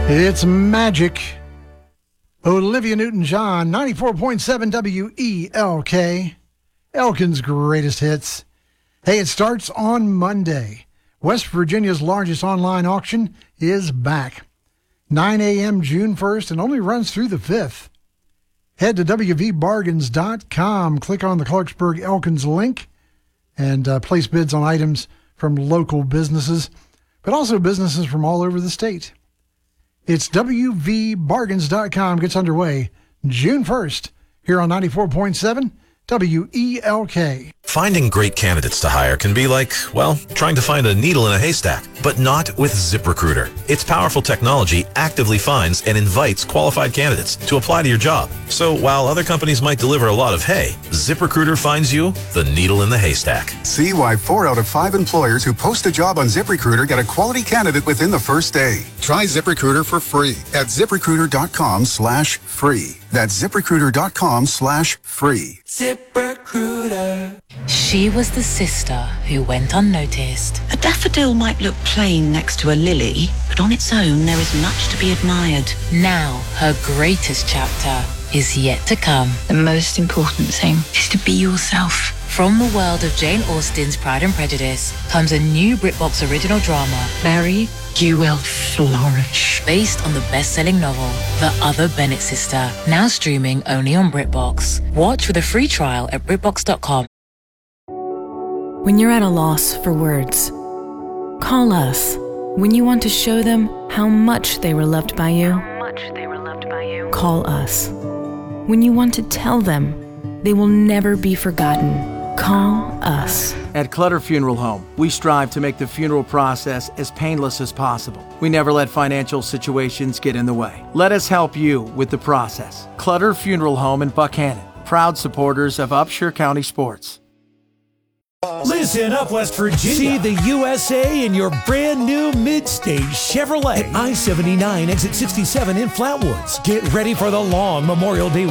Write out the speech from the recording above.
It's magic. Olivia Newton-John, 94.7 WELK. Elkin's greatest hits. Hey, it starts on Monday. West Virginia's largest online auction is back. 9 a.m. June 1st and only runs through the 5th. Head to WVBargains.com. Click on the Clarksburg Elkins link and place bids on items from local businesses, but also businesses from all over the state. It's WVBargains.com. Gets underway June 1st here on 94.7 WELK. Finding great candidates to hire can be like, well, trying to find a needle in a haystack, but not with ZipRecruiter. Its powerful technology actively finds and invites qualified candidates to apply to your job. So while other companies might deliver a lot of hay, ZipRecruiter finds you the needle in the haystack. See why 4 out of 5 employers who post a job on ZipRecruiter get a quality candidate within the first day. Try ZipRecruiter for free at ZipRecruiter.com/free. That's ZipRecruiter.com/free. ZipRecruiter. She was the sister who went unnoticed. A daffodil might look plain next to a lily, but on its own there is much to be admired. Now her greatest chapter is yet to come. The most important thing is to be yourself. From the world of Jane Austen's Pride and Prejudice comes a new BritBox original drama, Mary, you will flourish. based on the best-selling novel, The Other Bennett Sister, now streaming only on BritBox. Watch with a free trial at BritBox.com. When you're at a loss for words, call us. When you want to show them how much they were loved by you, call us. When you want to tell them they will never be forgotten, call us. At Clutter Funeral Home, we strive to make the funeral process as painless as possible. We never let financial situations get in the way. Let us help you with the process. Clutter Funeral Home in Buckhannon, proud supporters of Upshur County sports. Listen up, West Virginia. See the USA in your brand new mid-stage Chevrolet at I-79 exit 67 in Flatwoods. Get ready for the long Memorial Day